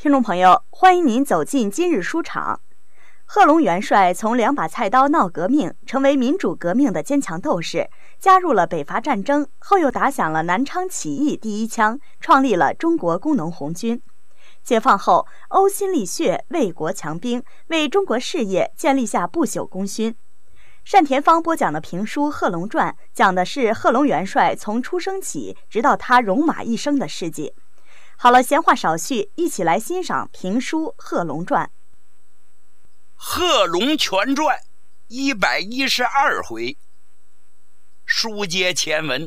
听众朋友，欢迎您走进今日书场。贺龙元帅从2把菜刀闹革命，成为民主革命的坚强斗士，加入了北伐战争，后又打响了南昌起义第一枪，创立了中国工农红军。解放后，呕心沥血，为国强兵，为中国事业建立下不朽功勋。单田芳播讲的评书《贺龙传》，讲的是贺龙元帅从出生起直到他戎马一生的事迹。好了，闲话少叙，一起来欣赏评书《贺龙传》。 贺龙全传112回，书接前文。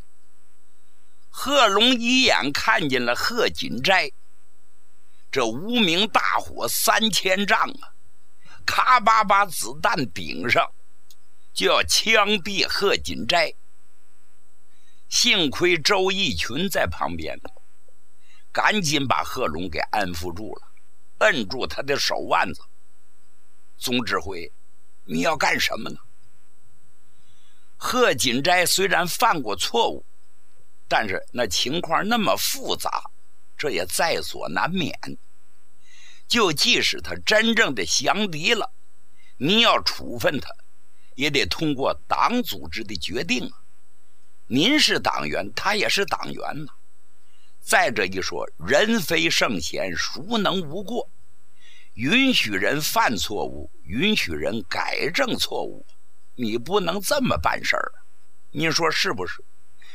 贺龙一眼看见了贺锦斋，这无名大火3000丈啊，咔巴巴子弹顶上，就要枪毙贺锦斋。幸亏周逸群在旁边，赶紧把贺龙给安抚住了，摁住他的手腕子。总指挥，你要干什么呢？贺锦斋虽然犯过错误，但是那情况那么复杂，这也在所难免。就即使他真正的降敌了，你要处分他，也得通过党组织的决定啊。您是党员，他也是党员呢。再者一说，人非圣贤，孰能无过？允许人犯错误，允许人改正错误，你不能这么办事儿，你说是不是？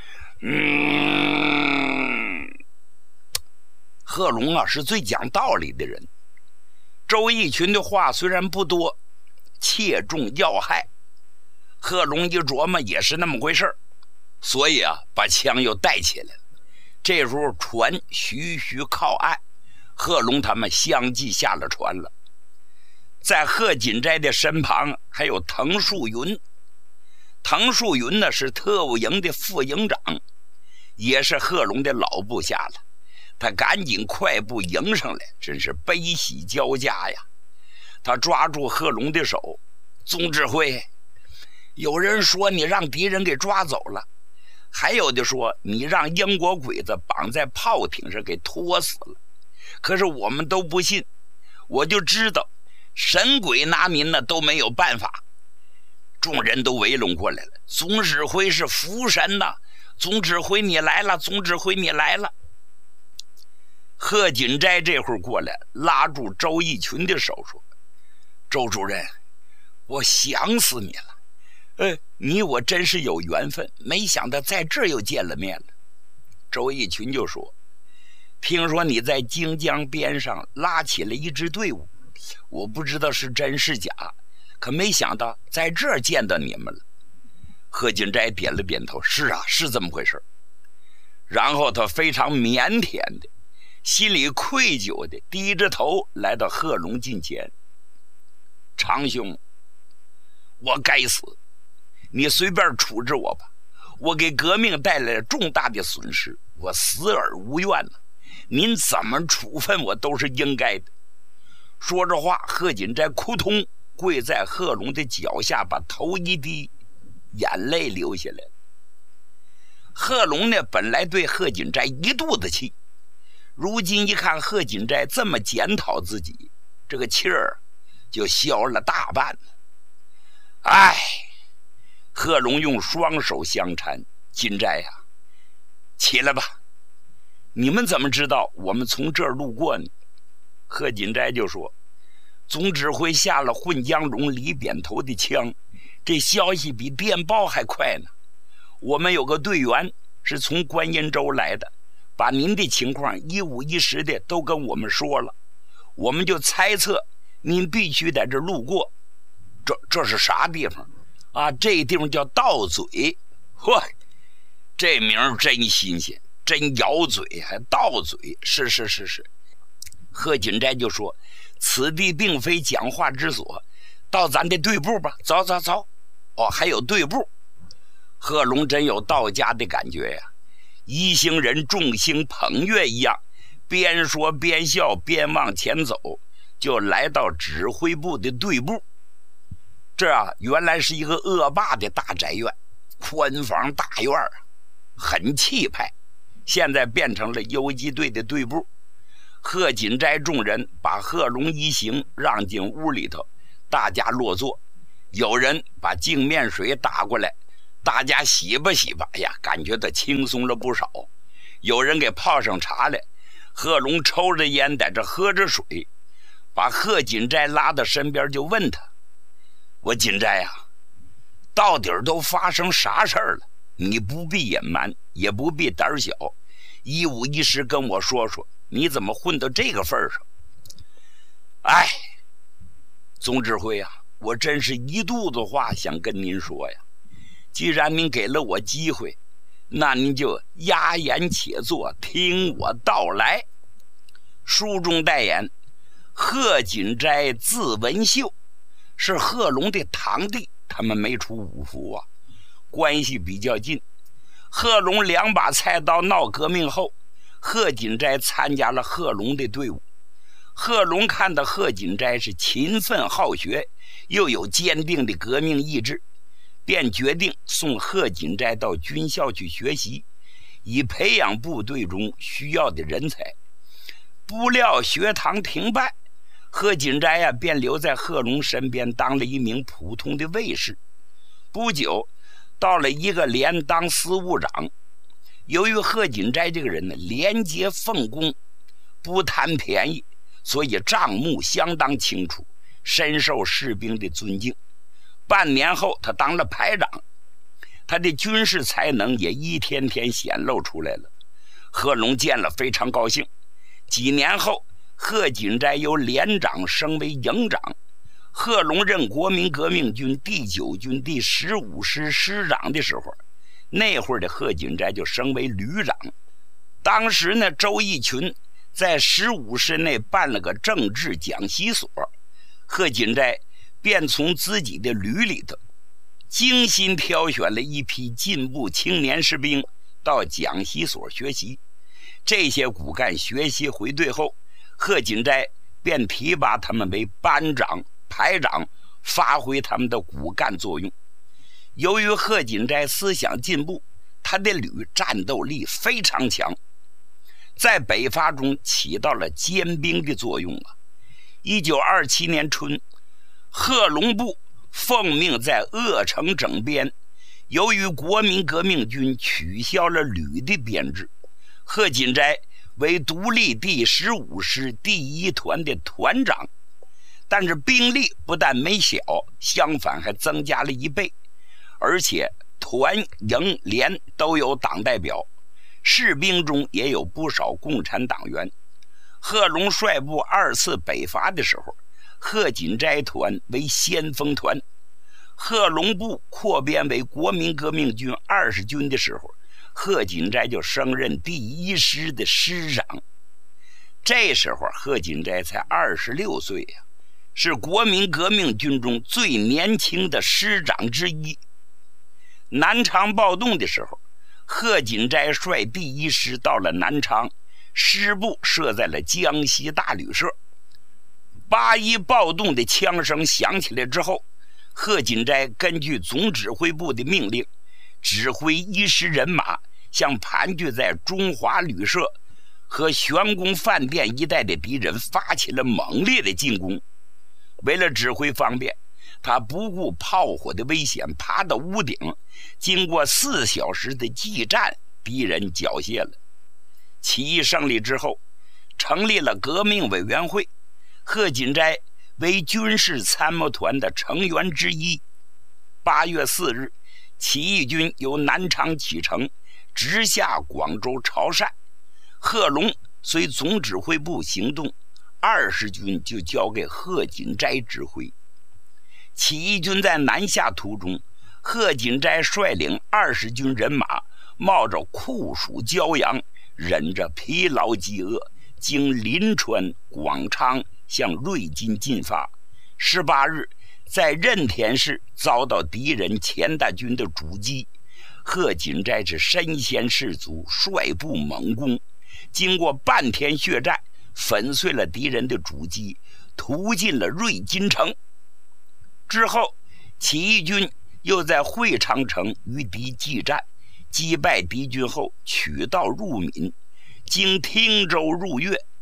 贺龙啊，是最讲道理的人。周逸群的话虽然不多，切中要害。贺龙一琢磨也是那么回事儿，所以啊，把枪又带起来了。这时候船徐徐靠岸，贺龙他们相继下了船了。在贺锦斋的身旁还有滕树云。滕树云呢是特务营的副营长，也是贺龙的老部下了。他赶紧快步迎上来，真是悲喜交加呀。他抓住贺龙的手，总指挥，有人说你让敌人给抓走了，还有的说你让英国鬼子绑在炮艇上给拖死了，可是我们都不信。我就知道神鬼拿您呢都没有办法。众人都围拢过来了，总指挥是福神呐，总指挥你来了，总指挥你来了。贺锦斋这会儿过来，拉住周逸群的手说，周主任，我想死你了。你我真是有缘分，没想到在这儿又见了面了。周逸群就说，听说你在荆江边上拉起了一支队伍，我不知道是真是假，可没想到在这儿见到你们了。贺锦斋点了点头，是啊，是这么回事。然后他非常腼腆的，心里愧疚的低着头来到贺龙近前，长兄，我该死，你随便处置我吧，我给革命带来了重大的损失，我死而无怨了，您怎么处分我都是应该的。说着话，贺锦斋扑通跪在贺龙的脚下，把头一低，眼泪流下来了。贺龙呢，本来对贺锦斋一肚子气，如今一看贺锦斋这么检讨自己，这个气儿就消了大半了。哎，贺龙用双手相搀，锦斋呀，起来吧。你们怎么知道我们从这儿路过呢？贺锦斋就说，总指挥下了混江荣李扁头的枪，这消息比电报还快呢。我们有个队员是从观音州来的，把您的情况一五一十的都跟我们说了，我们就猜测您必须在这路过。这是啥地方啊？这地方叫道嘴。嚯，这名真新鲜，真咬嘴，还道嘴。是。贺锦斋就说，此地并非讲话之所，到咱的队部吧，走。哦，还有队部。贺龙真有道家的感觉呀，一行人众星捧月一样，边说边笑边往前走，就来到指挥部的队部。这啊，原来是一个恶霸的大宅院，宽房大院很气派，现在变成了游击队的队部。 贺锦斋众人把贺龙一行让进屋里头，大家落座。有人把净面水打过来，大家洗吧洗吧，呀，感觉到轻松了不少。有人给泡上茶来，贺龙抽着烟在这喝着水，把贺锦斋拉到身边就问他：我锦斋啊，到底都发生啥事儿了？你不必隐瞒，也不必胆小，一五一十跟我说说，你怎么混到这个份上？哎，总指挥啊，我真是一肚子话想跟您说呀。既然您给了我机会，那您就压言且坐，听我道来。书中代言，贺锦斋字文秀，是贺龙的堂弟，他们没出五服啊，关系比较近。贺龙2把菜刀闹革命后，贺锦斋参加了贺龙的队伍。贺龙看到贺锦斋是勤奋好学，又有坚定的革命意志，便决定送贺锦斋到军校去学习，以培养部队中需要的人才。不料学堂停办，贺锦斋便留在贺龙身边当了一名普通的卫士。不久到了一个连当司务长。由于贺锦斋这个人呢，廉洁奉公，不贪便宜，所以账目相当清楚，深受士兵的尊敬。半年后他当了排长，他的军事才能也一天天显露出来了。贺龙见了非常高兴。几年后，贺锦斋由连长升为营长。贺龙任国民革命军第9军第15师师长的时候，那会儿的贺锦斋就升为旅长。当时呢，周逸群在15师内办了个政治讲习所，贺锦斋便从自己的旅里头精心挑选了一批进步青年士兵到讲习所学习。这些骨干学习回队后，贺锦斋便提拔他们为班长、排长，发挥他们的骨干作用。由于贺锦斋思想进步，他的旅战斗力非常强，在北伐中起到了尖兵的作用啊。1927年春，贺龙部奉命在鄂城整编，由于国民革命军取消了旅的编制，贺锦斋为独立第15师第1团的团长，但是兵力不但没小，相反还增加了1倍，而且团、营、连都有党代表，士兵中也有不少共产党员。贺龙率部2次北伐的时候，贺锦斋团为先锋团。贺龙部扩编为国民革命军20军的时候，贺锦斋就升任第1师的师长。这时候贺锦斋才26岁呀，是国民革命军中最年轻的师长之一。南昌暴动的时候，贺锦斋率第1师到了南昌，师部设在了江西大旅社。8·1暴动的枪声响起来之后，贺锦斋根据总指挥部的命令，指挥1师人马向盘踞在中华旅社和玄宫饭店一带的敌人发起了猛烈的进攻。为了指挥方便，他不顾炮火的危险，爬到屋顶，经过4小时的激战，敌人缴械了。起义胜利之后，成立了革命委员会，贺锦斋为军事参谋团的成员之一。8月4日，起义军由南昌启程，直下广州潮汕。贺龙随总指挥部行动，20军就交给贺锦斋指挥。起义军在南下途中，贺锦斋率领20军人马，冒着酷暑骄阳，忍着疲劳饥饿，经临川、广昌向瑞金进发。18日，在任田市遭到敌人钱大军的阻击，贺锦斋是身先士卒，率部猛攻，经过半天血战，粉碎了敌人的阻击，屠进了瑞金城。之后，起义军又在会昌城与敌激战，击败敌军后取道入闽，经汀州入粤。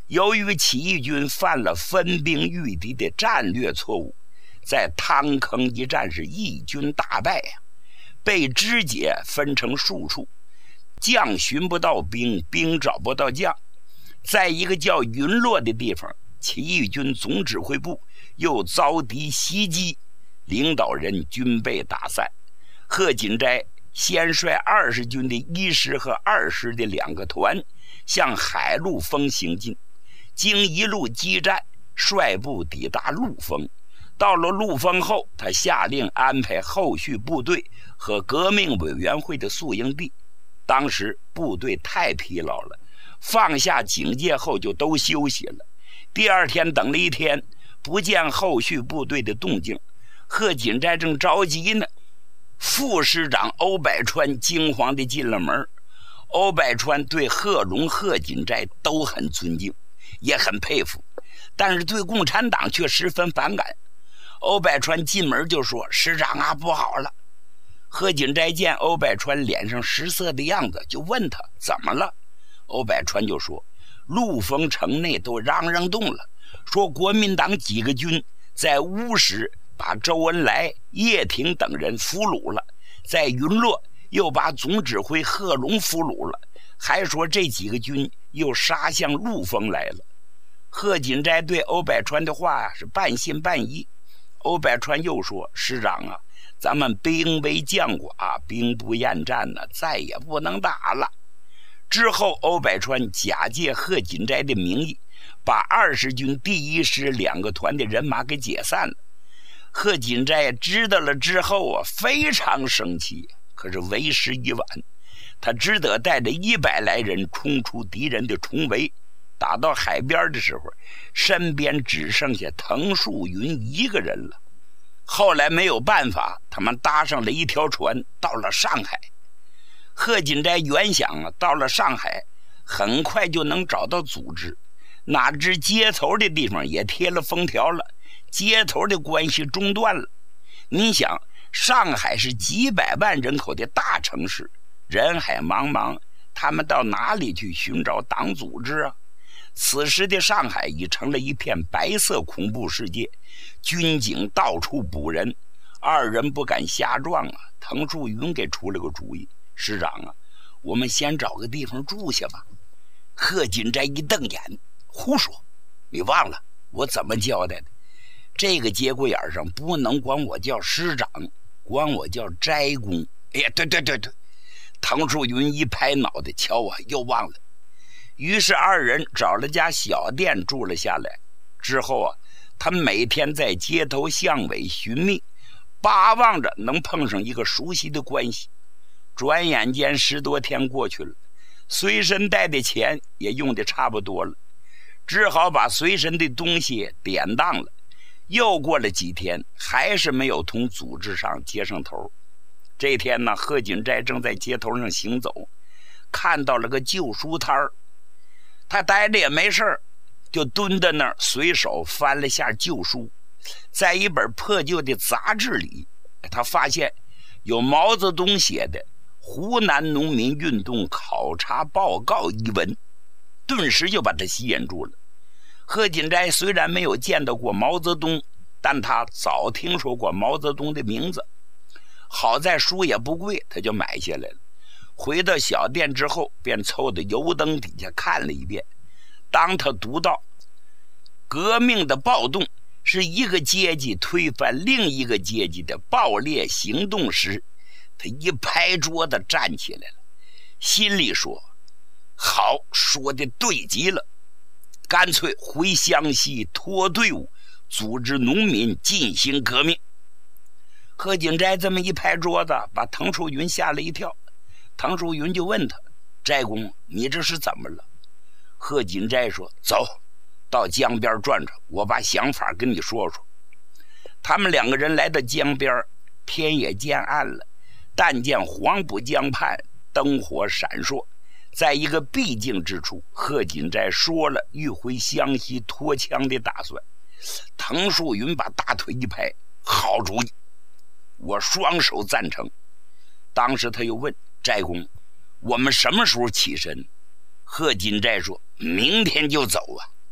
由于起义军犯了分兵御敌的战略错误，在汤坑一战是义军大败呀，被肢解分成数处，将寻不到兵，兵找不到将。在一个叫云落的地方，起义军总指挥部又遭敌袭击，领导人均被打散。贺锦斋先率20军的1师和2师的2个团向海陆丰行进，经一路激战，率部抵达陆丰。到了陆丰后，他下令安排后续部队和革命委员会的宿营地。当时部队太疲劳了，放下警戒后就都休息了。第二天等了一天，不见后续部队的动静，贺锦斋正着急呢。副师长欧百川惊慌地进了门。欧百川对贺龙、贺锦斋都很尊敬，也很佩服，但是对共产党却十分反感。欧百川进门就说：“师长啊，不好了。”贺锦斋见欧百川脸上失色的样子，就问他怎么了。欧百川就说：“陆丰城内都嚷嚷动了，说国民党几个军在乌石把周恩来、叶挺等人俘虏了，在云洛又把总指挥贺龙俘虏了，还说这几个军又杀向陆丰来了。”贺锦斋对欧百川的话是半信半疑。欧百川又说：“师长啊，咱们兵微将寡，兵不厌战呢，再也不能打了。”之后欧百川假借贺锦斋的名义，把20军第1师2个团的人马给解散了。贺锦斋知道了之后啊，非常生气，可是为时已晚，他只得带着100来人冲出敌人的重围。打到海边的时候，身边只剩下滕树云一个人了。后来没有办法，他们搭上了一条船，到了上海。贺锦斋原想啊，到了上海很快就能找到组织，哪知接头的地方也贴了封条了，接头的关系中断了。你想，上海是几百万人口的大城市，人海茫茫，他们到哪里去寻找党组织啊？此时的上海已成了一片白色恐怖世界，军警到处捕人，二人不敢瞎撞啊。滕树云给出了个主意：“师长啊，我们先找个地方住下吧。”贺锦斋一瞪眼：“胡说！你忘了我怎么交代的？这个节骨眼上不能管我叫师长，管我叫斋公。”哎呀，对，滕树云一拍脑袋：“瞧啊，又忘了。”于是二人找了家小店住了下来。之后啊，他每天在街头巷尾寻觅，巴望着能碰上一个熟悉的关系。转眼间10多天过去了，随身带的钱也用的差不多了，只好把随身的东西典当了。又过了几天，还是没有同组织上接上头。这天呢，贺锦斋正在街头上行走，看到了个旧书摊儿。他待着也没事儿，就蹲在那儿，随手翻了下旧书。在一本破旧的杂志里，他发现有毛泽东写的《湖南农民运动考察报告》一文，顿时就把他吸引住了。贺锦斋虽然没有见到过毛泽东，但他早听说过毛泽东的名字。好在书也不贵，他就买下来了。回到小店之后，便凑到油灯底下看了一遍。当他读到革命的暴动是一个阶级推翻另一个阶级的暴烈行动时，他一拍桌子站起来了，心里说：“好，说的对极了，干脆回湘西脱队伍，组织农民进行革命。”贺锦斋这么一拍桌子，把滕树云吓了一跳。滕树云就问他：“斋公，你这是怎么了？”贺锦斋说：“走，到江边转转，我把想法跟你说说。”他们2个人来到江边，天也渐暗了，但见黄浦江畔灯火闪烁。在一个僻静之处，贺锦斋说了欲回湘西脱枪的打算。滕树云把大腿一拍：“好主意，我双手赞成。”当时他又问：“斋公，我们什么时候起身？”贺锦斋说：“明天就走啊。”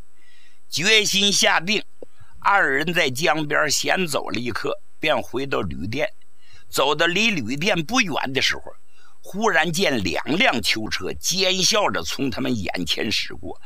决心下定，二人在江边闲走了一刻，便回到旅店。走到离旅店不远的时候，忽然见2辆囚车尖笑着从他们眼前驶过。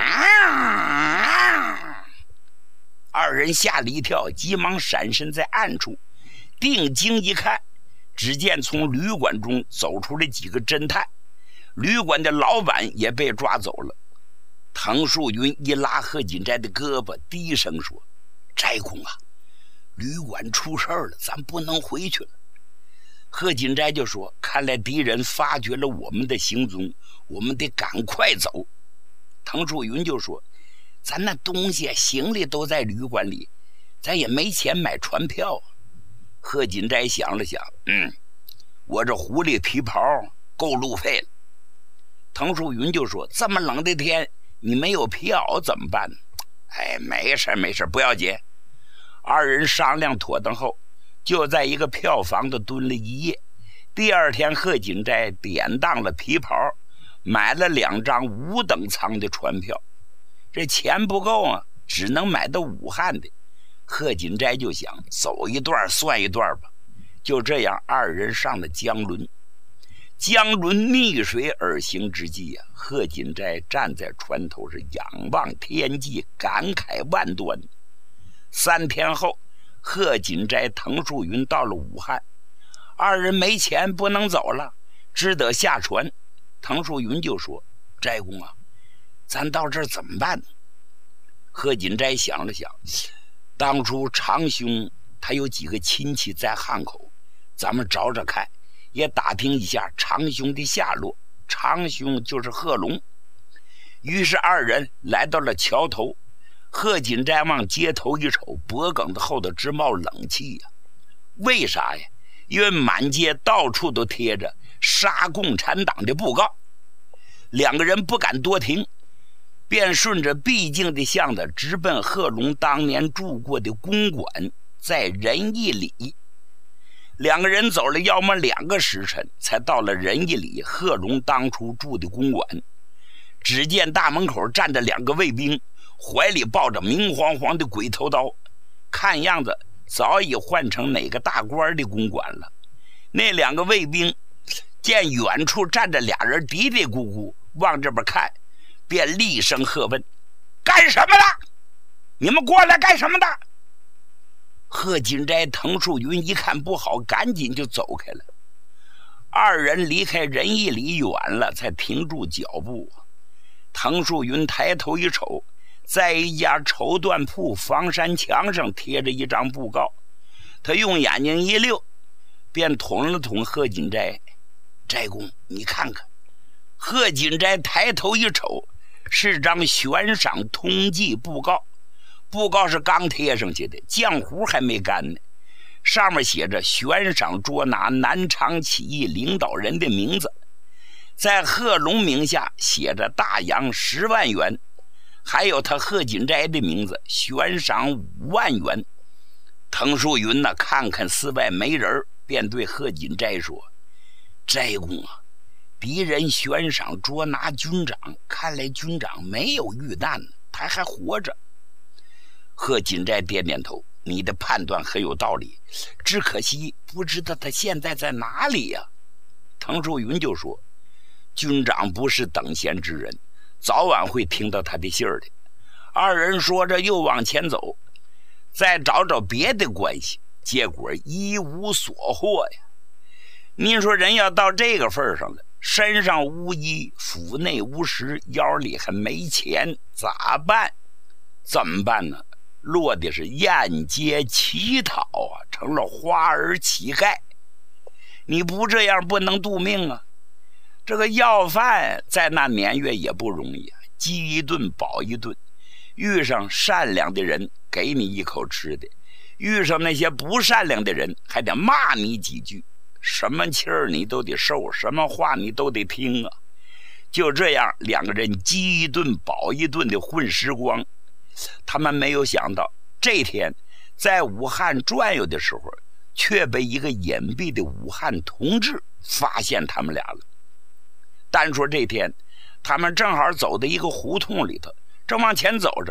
二人吓了一跳，急忙闪身在暗处，定睛一看，只见从旅馆中走出来几个侦探，旅馆的老板也被抓走了。滕树云一拉贺锦斋的胳膊，低声说：“斋公啊，旅馆出事了，咱不能回去了。”贺锦斋就说：“看来敌人发觉了我们的行踪，我们得赶快走。”滕树云就说：“咱那东西行李都在旅馆里，咱也没钱买船票。”贺锦斋想了想，我这狐狸皮袍够路费了。滕树云就说：“这么冷的天，你没有票怎么办呢？”没事，不要紧。二人商量妥当后，就在一个票房子蹲了一夜。第二天，贺锦斋典当了皮袍，买了2张5等舱的船票。这钱不够啊，只能买到武汉的。贺锦斋就想走一段算一段吧。就这样，二人上了江轮。江轮逆水而行之际啊，贺锦斋站在船头是仰望天际，感慨万端。3天后，贺锦斋、滕树云到了武汉，二人没钱不能走了，只得下船。滕树云就说：“斋公啊，咱到这儿怎么办呢？”贺锦斋想了想，当初长兄他有几个亲戚在汉口，咱们找找看，也打听一下长兄的下落。长兄就是贺龙。于是二人来到了桥头，贺锦斋往街头一瞅，脖梗子后头直冒冷气呀。为啥呀？因为满街到处都贴着杀共产党的布告。2个人不敢多停，便顺着必经的巷子直奔贺龙当年住过的公馆，在仁义里。2个人走了要么2个时辰，才到了仁义里贺龙当初住的公馆。只见大门口站着2个卫兵，怀里抱着明晃晃的鬼头刀，看样子早已换成哪个大官的公馆了。那2个卫兵见远处站着俩人嘀嘀咕咕往这边看，便厉声喝问：“干什么的？你们过来干什么的？”贺锦斋、滕树云一看不好，赶紧就走开了。二人离开仁义里远了，才停住脚步。滕树云抬头一瞅，在一家绸缎铺房山墙上贴着一张布告，他用眼睛一溜，便捅了捅贺锦斋：“斋公，你看看。”贺锦斋抬头一瞅，是张悬赏通缉布告。布告是刚贴上去的，浆糊还没干呢。上面写着悬赏捉拿南昌起义领导人的名字，在贺龙名下写着大洋10万元，还有他贺锦斋的名字，悬赏5万元。滕树云呢，看看四外没人，便对贺锦斋说：“斋公啊，敌人悬赏捉拿军长，看来军长没有遇难呢，他还活着。”贺锦斋点点头：“你的判断很有道理，只可惜不知道他现在在哪里呀。”滕树云就说：“军长不是等闲之人，早晚会听到他的信儿的。”二人说着又往前走，再找找别的关系，结果一无所获呀。您说人要到这个份上了，身上无衣，腹内无食，腰里还没钱，咋办？怎么办呢？落的是沿街乞讨啊，成了花儿乞丐。你不这样不能度命啊。这个要饭在那年月也不容易啊，饥一顿饱一顿，遇上善良的人给你一口吃的，遇上那些不善良的人还得骂你几句，什么气儿你都得受，什么话你都得听啊。就这样2个人饥一顿饱一顿的混时光。他们没有想到，这天在武汉转悠的时候，却被一个隐蔽的武汉同志发现他们俩了。单说这天，他们正好走到一个胡同里头，正往前走着，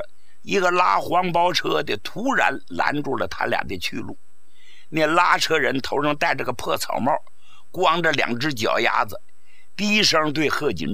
一个拉黄包车的突然拦住了他俩的去路。那拉车人头上戴着个破草帽，光着2只脚丫子，低声对贺锦